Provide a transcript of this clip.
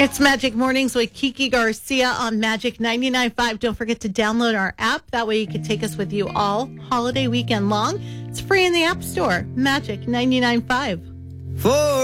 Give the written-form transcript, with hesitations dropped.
It's Magic Mornings with Kiki Garcia on Magic 99.5. Don't forget to download our app. That way you can take us with you all holiday weekend long. It's free in the App Store. Magic 99.5.